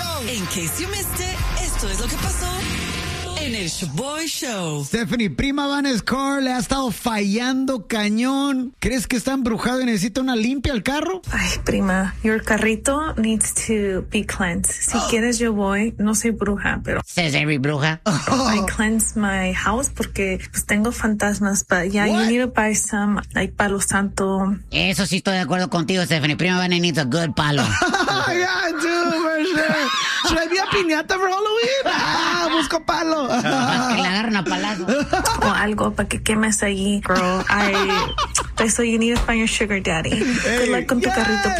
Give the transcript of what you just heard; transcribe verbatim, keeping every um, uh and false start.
In case you missed it, esto es lo que pasó en el Shoboy Show. Stephanie, prima Vanessa Carr le ha estado fallando cañón. ¿Crees que está embrujado y necesita una limpia al carro? Ay, prima, your carrito needs to be cleansed. Si oh. quieres yo voy, no soy bruja, pero... ¿Says every bruja? Oh. I cleanse my house porque pues tengo fantasmas, but yeah, What? You need to buy some, like, palo santo. Eso sí estoy de acuerdo contigo, Stephanie. Prima Vanessa needs a good palo. Yeah, I do, for sure. Should I be a piñata for Halloween? Ah, busco palo. Para que le agarren a palazo. O algo para que quemes ahí, girl. I, so you need to find your sugar daddy. Hey, good luck con yes. tu carrito,